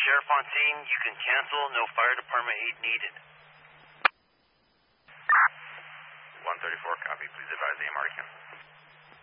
sheriff on scene. You can cancel. No fire department aid needed. 134, copy. Please advise AMR to cancel.